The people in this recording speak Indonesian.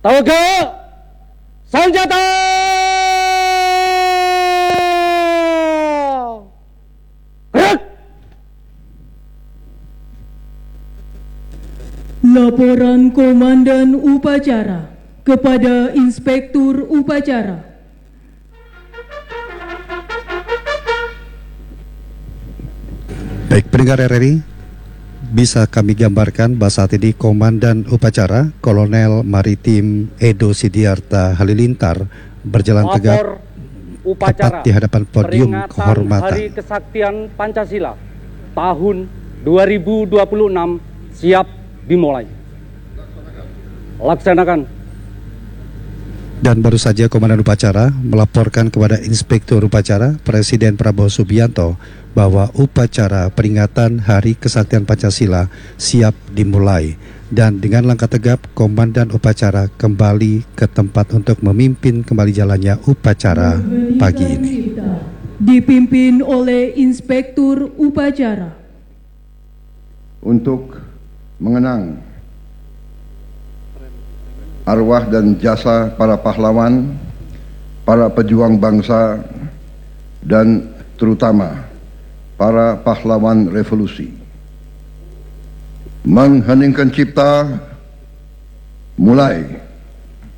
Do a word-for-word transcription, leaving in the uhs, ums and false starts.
Tawaga senjata. Gerak. Laporan Komandan Upacara kepada Inspektur Upacara. Baik, pendengar R R I, bisa kami gambarkan bahwa saat ini Komandan Upacara Kolonel Maritim Edo Sidiarta Halilintar berjalan tegap tepat di hadapan podium kehormatan. Hari Kesaktian Pancasila tahun dua ribu dua puluh enam siap dimulai. Laksanakan. Dan baru saja Komandan Upacara melaporkan kepada Inspektur Upacara Presiden Prabowo Subianto bahwa upacara peringatan Hari Kesaktian Pancasila siap dimulai. Dan dengan langkah tegap, Komandan Upacara kembali ke tempat untuk memimpin kembali jalannya upacara pagi ini. Dipimpin oleh Inspektur Upacara. Untuk mengenang arwah dan jasa para pahlawan, para pejuang bangsa, dan terutama para pahlawan revolusi. Mengheningkan cipta, mulai.